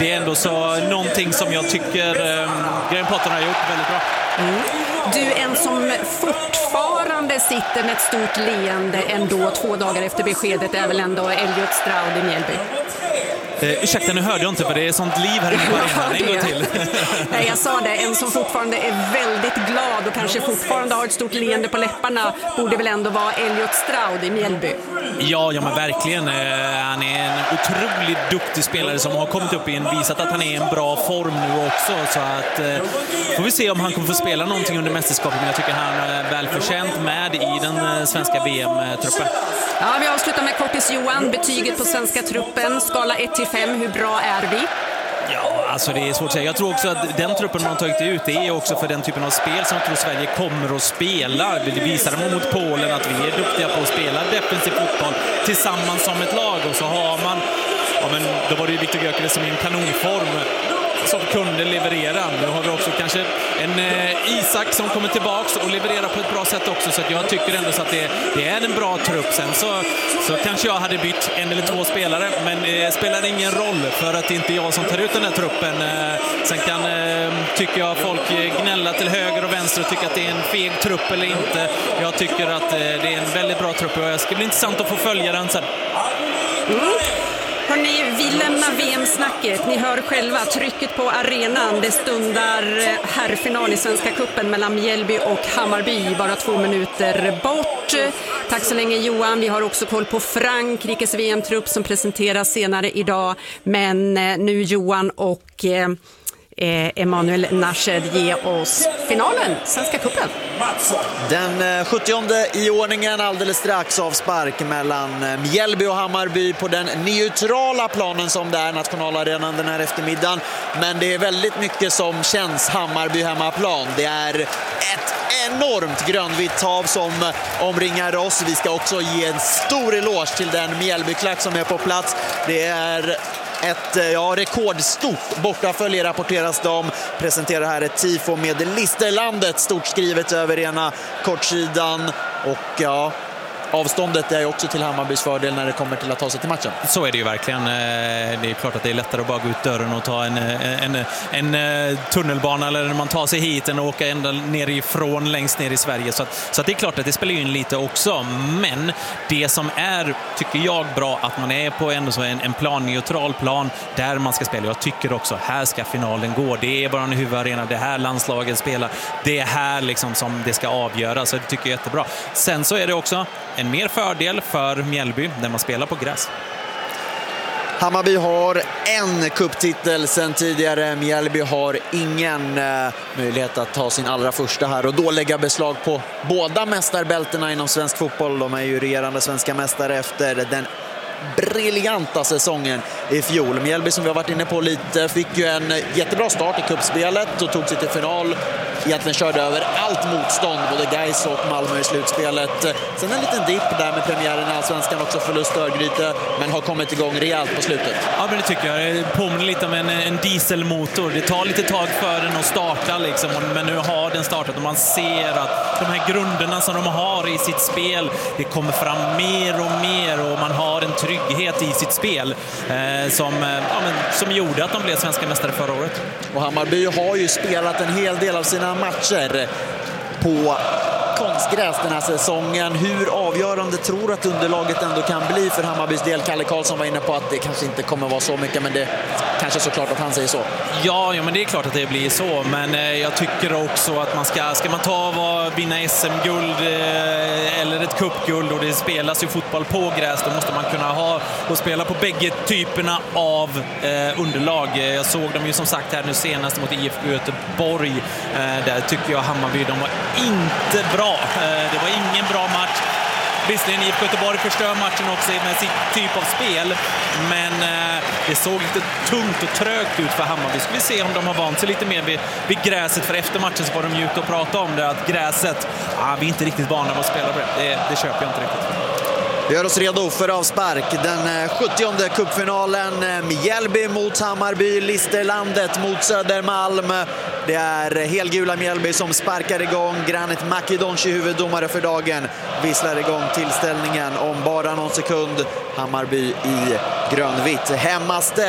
det är ändå så någonting som jag tycker Graham Potter har gjort väldigt bra. Du, en som fortfarande sitter med ett stort leende ändå 2 dagar efter beskedet är väl ändå Elliot Stroud i Mjällby. Ursäkta, nu hörde jag inte för det är sånt liv här inne på arenan. En gång till. Nej, jag sa det. En som fortfarande är väldigt glad och kanske fortfarande har ett stort leende på läpparna borde väl ändå vara Elliot Stroud i Mjällby. Ja, men verkligen. Han är en otroligt duktig spelare som har kommit upp i visat att han är i en bra form nu också. Så att får vi se om han kommer få spela någonting under mästerskapet. Men jag tycker han är välförtjänt med i den svenska VM-truppen. Ja, vi avslutar med Kortis Johan. Betyget på svenska truppen. Skala 1-5. Hur bra är vi? Ja, alltså det är svårt att säga. Jag tror också att den truppen man har tagit ut det är också för den typen av spel som jag tror Sverige kommer att spela. Det visar de mot Polen att vi är duktiga på att spela defensiv fotboll tillsammans som ett lag. Och så har man, då var det ju Viktor Gyökeres som är en kanonform som kunde leverera. Nu har vi också kanske en Isak som kommer tillbaks och levererar på ett bra sätt också, så att jag tycker ändå så att det är en bra trupp. Sen så kanske jag hade bytt 1 eller 2 spelare, men det spelar ingen roll för att det inte är jag som tar ut den här truppen. Sen kan, tycker jag, folk gnälla till höger och vänster och tycka att det är en feg trupp eller inte. Jag tycker att det är en väldigt bra trupp och det ska bli intressant att få följa den sen. Hörrni, vi lämnar VM-snacket. Ni hör själva trycket på arenan. Det stundar herrfinal i Svenska cupen mellan Mjällby och Hammarby. Bara 2 minuter bort. Tack så länge, Johan. Vi har också koll på Frankrikes VM-trupp som presenteras senare idag. Men nu Johan och Emanuel Nashed ge oss finalen, Svenska cupen. Den 70:e i ordningen, alldeles strax avspark mellan Mjällby och Hammarby på den neutrala planen som det är, nationalarenan, den här eftermiddagen. Men det är väldigt mycket som känns Hammarby hemmaplan. Det är ett enormt grönvitt hav som omringar oss. Vi ska också ge en stor eloge till den Mjällbyklack som är på plats. Det är ett rekordstort bortafölje, rapporteras de. Presenterar här ett tifo med Listerlandet stort skrivet över ena kortsidan. Och avståndet är också till Hammarbys fördel när det kommer till att ta sig till matchen. Så är det ju verkligen. Det är klart att det är lättare att bara gå ut dörren och ta en tunnelbana eller när man tar sig hit än att åka ända nerifrån längst ner i Sverige. Så att det är klart att det spelar in lite också. Men det som är, tycker jag, bra att man är på ändå så en neutral plan där man ska spela. Jag tycker också, här ska finalen gå. Det är bara en huvudarena, det här landslaget spelar. Det är här liksom som det ska avgöra. Så det tycker jag är jättebra. Sen så är det också en mer fördel för Mjällby när man spelar på gräs. Hammarby har en kupptitel sedan tidigare. Mjällby har ingen möjlighet att ta sin allra första här och då lägga beslag på båda mästarbältena inom svensk fotboll. De är ju regerande svenska mästare efter den briljanta säsongen i fjol. Mjällby, som vi har varit inne på lite, fick ju en jättebra start i kuppspelet och tog sig till final. Egentligen körde över allt motstånd, både Gais och Malmö i slutspelet. Sen en liten dipp där med premiären i Allsvenskan, också förlust Örgryte, men har kommit igång rejält på slutet. Ja, men det tycker jag. Det påminner lite om en dieselmotor. Det tar lite tag för den att starta liksom, men nu har den startat och man ser att de här grunderna som de har i sitt spel, det kommer fram mer och mer och man har en trygghet i sitt spel som gjorde att de blev svenska mästare förra året. Och Hammarby har ju spelat en hel del av sina matcher på konstgräs den här säsongen. Hur avgörande tror att underlaget ändå kan bli för Hammarbys del? Kalle Karlsson var inne på att det kanske inte kommer vara så mycket, men det kanske är såklart att han säger så. Ja, men det är klart att det blir så, men jag tycker också att man ska man vinna SM-guld eller ett cupguld, och det spelas ju fotboll på gräs, då måste man kunna ha och spela på bägge typerna av underlag. Jag såg dem ju som sagt här nu senast mot IFK Göteborg. Där tycker jag Hammarby, de var inte bra. Det var ingen bra match. Visserligen IFK Göteborg förstör matchen också med sitt typ av spel, men det såg lite tungt och trögt ut för Hammarby. Ska vi se om de har vant sig lite mer vid gräset, för efter matchen så var de ute och pratade om det, att gräset, vi är inte riktigt vana med att spela på det. Det köper jag inte riktigt. Vi gör oss redo för avspark. Den 70:e cupfinalen. Mjällby mot Hammarby, Listerlandet mot Södermalm. Det är helgula Mjällby som sparkar igång. Granit Makedonci, huvuddomare för dagen, visslar igång tillställningen om bara någon sekund. Hammarby i grönvitt hemmaste.